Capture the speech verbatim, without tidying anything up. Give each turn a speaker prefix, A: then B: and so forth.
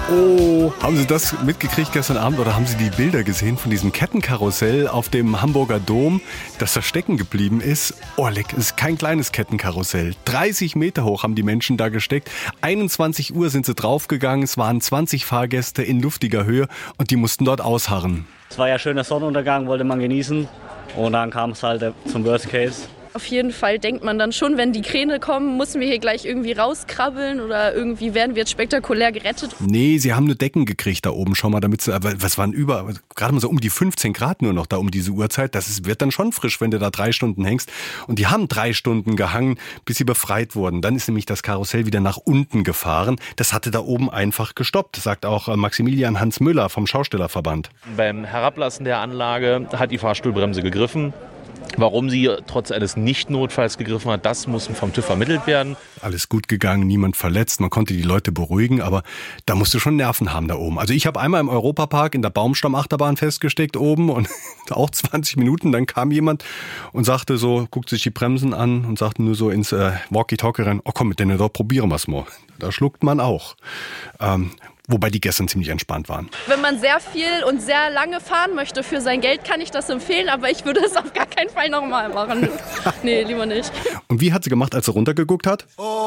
A: Oh, haben Sie das mitgekriegt gestern Abend oder haben Sie die Bilder gesehen von diesem Kettenkarussell auf dem Hamburger Dom, das da stecken geblieben ist? Oh, leck, es ist kein kleines Kettenkarussell. dreißig Meter hoch haben die Menschen da gesteckt. einundzwanzig Uhr sind sie draufgegangen. Es waren zwanzig Fahrgäste in luftiger Höhe und die mussten dort ausharren.
B: Es war ja schöner Sonnenuntergang, wollte man genießen. Und dann kam es halt zum Worst Case.
C: Auf jeden Fall denkt man dann schon, wenn die Kräne kommen, müssen wir hier gleich irgendwie rauskrabbeln oder irgendwie werden wir jetzt spektakulär gerettet.
A: Nee, sie haben nur Decken gekriegt da oben schon mal, damit sie, aber was waren über, gerade mal so um die fünfzehn Grad nur noch da um diese Uhrzeit. Das ist, wird dann schon frisch, wenn du da drei Stunden hängst. Und die haben drei Stunden gehangen, bis sie befreit wurden. Dann ist nämlich das Karussell wieder nach unten gefahren. Das hatte da oben einfach gestoppt, sagt auch Maximilian Hans Müller vom Schaustellerverband.
D: Beim Herablassen der Anlage hat die Fahrstuhlbremse gegriffen. Warum sie trotz eines Nicht-Notfalls gegriffen hat, das muss vom TÜV ermittelt werden.
A: Alles gut gegangen, niemand verletzt, man konnte die Leute beruhigen, aber da musst du schon Nerven haben da oben. Also ich habe einmal im Europapark in der Baumstammachterbahn festgesteckt oben und auch zwanzig Minuten, dann kam jemand und sagte so, guckt sich die Bremsen an und sagte nur so ins äh, Walkie-Talkie rein, oh komm mit denen, doch probieren wir es mal. Da schluckt man auch. Ähm, Wobei die gestern ziemlich entspannt waren.
C: Wenn man sehr viel und sehr lange fahren möchte für sein Geld, kann ich das empfehlen, aber ich würde es auf gar keinen Fall nochmal machen. Nee, lieber nicht.
A: Und wie hat sie gemacht, als sie runtergeguckt hat?